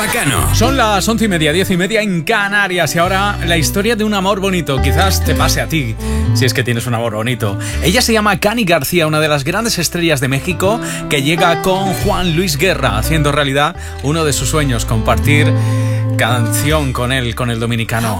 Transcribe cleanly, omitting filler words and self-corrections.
Rafa Cano. Son las 11:30, 10:30 en Canarias. Y ahora la historia de un amor bonito. Quizás te pase a ti, si es que tienes un amor bonito. Ella se llama Cani García, una de las grandes estrellas de México, que llega con Juan Luis Guerra, haciendo realidad uno de sus sueños, compartir canción con él, con el dominicano.